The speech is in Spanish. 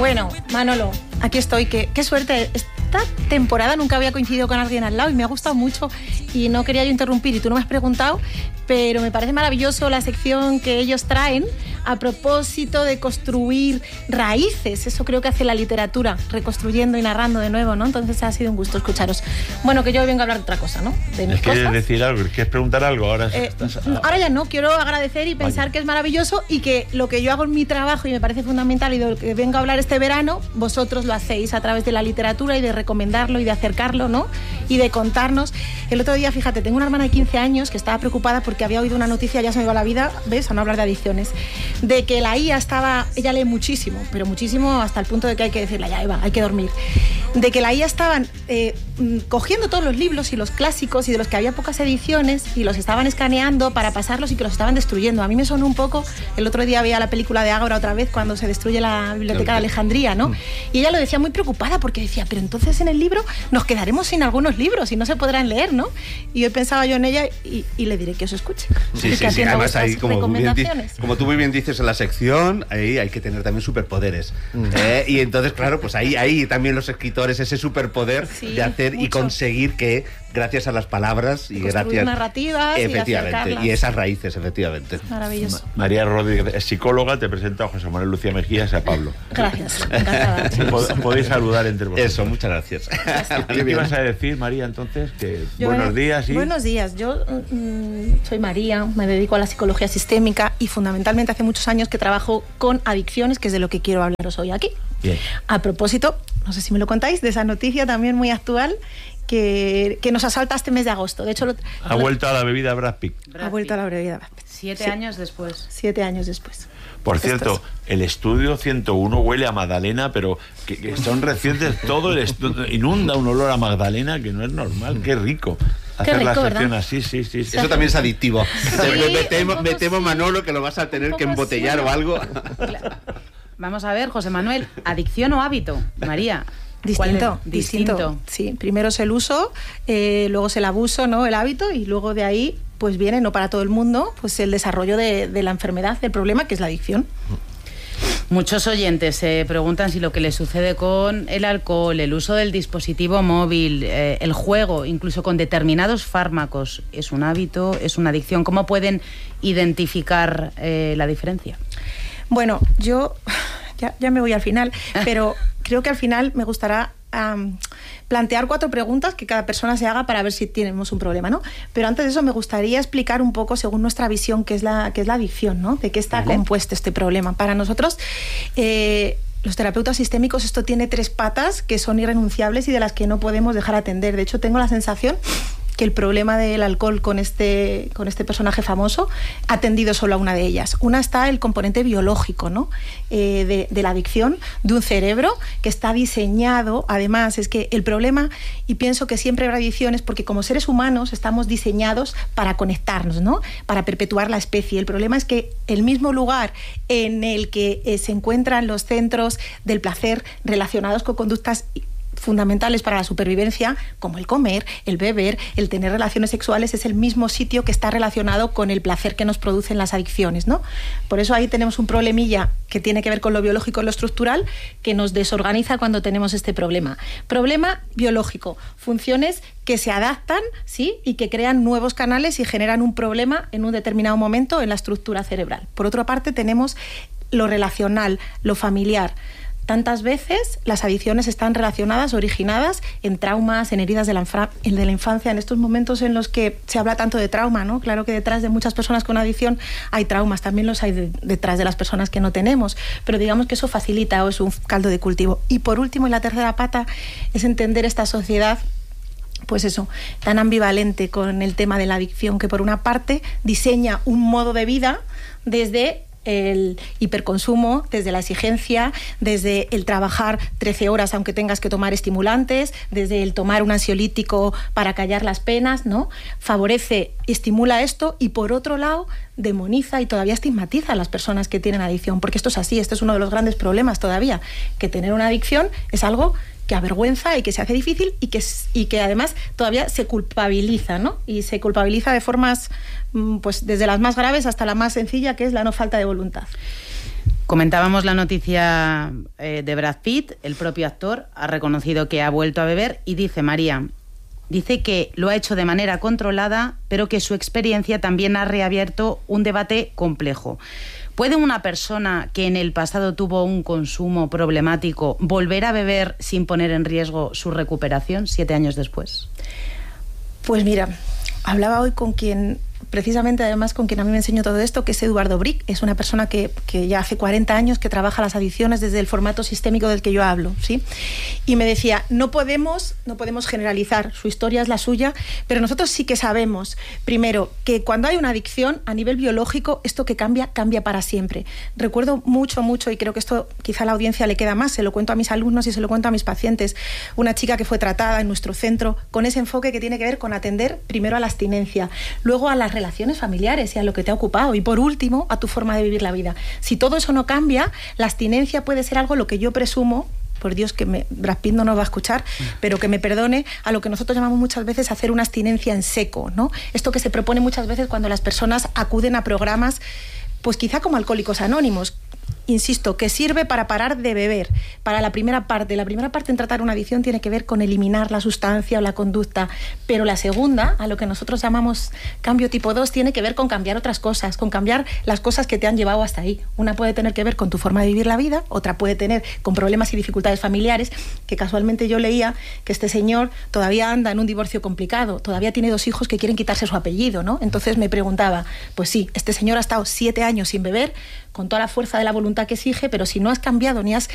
Bueno, Manolo, aquí estoy. Qué suerte. Esta temporada nunca había coincidido con alguien al lado y me ha gustado mucho y no quería yo interrumpir y tú no me has preguntado, pero me parece maravilloso la sección que ellos traen a propósito de construir raíces. Eso creo que hace la literatura, reconstruyendo y narrando de nuevo, ¿no? Entonces ha sido un gusto escucharos. Bueno, que yo vengo a hablar de otra cosa, ¿no? De mis ¿Quieres cosas. decir algo? ¿Quieres preguntar algo? Ahora, Ahora ya no, quiero agradecer y pensar que es maravilloso y que lo que yo hago en mi trabajo y me parece fundamental y de lo que vengo a hablar este verano, vosotros lo hacéis a través de la literatura y de recomendarlo y de acercarlo, ¿no? Y de contarnos. El otro día, fíjate, tengo una hermana de 15 años que estaba preocupada porque había oído una noticia, ya se me iba la vida, ¿ves? A no hablar de adicciones, de que la IA estaba, ella lee muchísimo, pero muchísimo hasta el punto de que hay que decirle, ya Eva, hay que dormir, de que la IA estaban cogiendo todos los libros y los clásicos y de los que había pocas ediciones y los estaban escaneando para pasarlos y que los estaban destruyendo. A mí me sonó un poco, el otro día veía la película de Ágora otra vez cuando se destruye la biblioteca de Alejandría, ¿no? Y ella lo decía muy preocupada porque decía, pero entonces en el libro nos quedaremos sin algunos libros y no se podrán leer, ¿no? Y hoy pensaba yo en ella y le diré que os escuche. Sí, además ahí, como tú muy bien dices en la sección, ahí hay que tener también superpoderes. Y entonces, claro, pues ahí también los escritores, ese superpoder de hacer mucho. Y conseguir que, gracias a las palabras y gracias narrativas efectivamente, y esas raíces, efectivamente. Maravilloso. María Rodríguez es psicóloga, te presento a José Manuel Lucía Mejías y a Pablo. Gracias, encantada. Podéis saludar entre vosotros. Eso, muchas gracias. ¿Qué ibas a decir, María, entonces? Buenos días. Buenos días, yo soy María, me dedico a la psicología sistémica y fundamentalmente hace muchos años que trabajo con adicciones, que es de lo que quiero hablaros hoy aquí. Bien. A propósito, no sé si me lo contáis, de esa noticia también muy actual que nos asalta este mes de agosto. De hecho, ha vuelto a la bebida Brad Pitt. Ha vuelto a la bebida Brad Pitt. 7 años después. 7 años después. Por cierto, el estudio 101 huele a Magdalena, pero que son recientes, todo el estudio inunda un olor a Magdalena que no es normal. Qué rico. Hacer la sección así, sí. Eso también es adictivo. Sí, me temo, Manolo, que lo vas a tener que embotellar o algo. Claro. Vamos a ver, José Manuel, ¿adicción o hábito? María. Distinto. Sí, primero es el uso, luego es el abuso, ¿no? El hábito, y luego de ahí pues viene, no para todo el mundo, pues el desarrollo de la enfermedad, del problema, que es la adicción. Muchos oyentes se preguntan si lo que les sucede con el alcohol, el uso del dispositivo móvil, el juego, incluso con determinados fármacos, es un hábito, es una adicción. ¿Cómo pueden identificar la diferencia? Bueno, yo ya me voy al final, pero creo que al final me gustará plantear 4 preguntas que cada persona se haga para ver si tenemos un problema, ¿no? Pero antes de eso me gustaría explicar un poco, según nuestra visión, qué es la adicción, ¿no? De qué está compuesto este problema. Para nosotros, los terapeutas sistémicos, esto tiene 3 patas que son irrenunciables y de las que no podemos dejar atender. De hecho, tengo la sensación que el problema del alcohol con este personaje famoso ha tendido solo a una de ellas. Una está el componente biológico, ¿no? De la adicción, de un cerebro que está diseñado. Además, es que el problema, y pienso que siempre habrá adicciones, porque como seres humanos estamos diseñados para conectarnos, ¿no? Para perpetuar la especie. El problema es que el mismo lugar en el que se encuentran los centros del placer relacionados con conductas fundamentales para la supervivencia, como el comer, el beber, el tener relaciones sexuales, es el mismo sitio que está relacionado con el placer que nos producen las adicciones, ¿no? Por eso ahí tenemos un problemilla que tiene que ver con lo biológico y lo estructural, que nos desorganiza cuando tenemos este problema. Problema biológico, funciones que se adaptan, ¿sí? Y que crean nuevos canales y generan un problema en un determinado momento en la estructura cerebral. Por otra parte, tenemos lo relacional, lo familiar. Tantas veces las adicciones están relacionadas, originadas en traumas, en heridas de la infancia, en estos momentos en los que se habla tanto de trauma, ¿no? Claro que detrás de muchas personas con adicción hay traumas, también los hay detrás de las personas que no tenemos, pero digamos que eso facilita o es un caldo de cultivo. Y por último, y la tercera pata, es entender esta sociedad, pues eso, tan ambivalente con el tema de la adicción, que por una parte diseña un modo de vida desde el hiperconsumo, desde la exigencia, desde el trabajar 13 horas aunque tengas que tomar estimulantes, desde el tomar un ansiolítico para callar las penas, ¿no? Favorece, estimula esto y por otro lado demoniza y todavía estigmatiza a las personas que tienen adicción, porque esto es así, este es uno de los grandes problemas todavía, que tener una adicción es algo que avergüenza y que se hace difícil y que además todavía se culpabiliza, ¿no? Y se culpabiliza de formas, pues desde las más graves hasta la más sencilla, que es la no falta de voluntad. Comentábamos la noticia de Brad Pitt. El propio actor ha reconocido que ha vuelto a beber y dice, María, dice que lo ha hecho de manera controlada, pero que su experiencia también ha reabierto un debate complejo. ¿Puede una persona que en el pasado tuvo un consumo problemático volver a beber sin poner en riesgo su recuperación 7 años después? Pues mira, hablaba hoy con quien, precisamente además con quien a mí me enseñó todo esto, que es Eduardo Brick. Es una persona que ya hace 40 años que trabaja las adicciones desde el formato sistémico del que yo hablo, ¿sí? Y me decía, no podemos generalizar, su historia es la suya, pero nosotros sí que sabemos, primero, que cuando hay una adicción, a nivel biológico, esto que cambia para siempre. Recuerdo mucho, y creo que esto quizá a la audiencia le queda más, se lo cuento a mis alumnos y se lo cuento a mis pacientes, una chica que fue tratada en nuestro centro con ese enfoque que tiene que ver con atender primero a la abstinencia, luego a las relaciones familiares y a lo que te ha ocupado, y por último a tu forma de vivir la vida. Si todo eso no cambia, la abstinencia puede ser algo, lo que yo presumo, por Dios que Brad Pitt no nos va a escuchar, pero que me perdone, a lo que nosotros llamamos muchas veces hacer una abstinencia en seco, ¿no? Esto que se propone muchas veces cuando las personas acuden a programas, pues quizá como Alcohólicos Anónimos, insisto, que sirve para parar de beber. Para la primera parte en tratar una adicción tiene que ver con eliminar la sustancia o la conducta, pero la segunda, a lo que nosotros llamamos cambio tipo 2, tiene que ver con cambiar otras cosas, con cambiar las cosas que te han llevado hasta ahí. Una puede tener que ver con tu forma de vivir la vida, otra puede tener con problemas y dificultades familiares, que casualmente yo leía que este señor todavía anda en un divorcio complicado, todavía tiene 2 hijos que quieren quitarse su apellido, ¿no? Entonces me preguntaba, pues sí, este señor ha estado 7 años sin beber, con toda la fuerza de la voluntad que exige, pero si no has cambiado ni has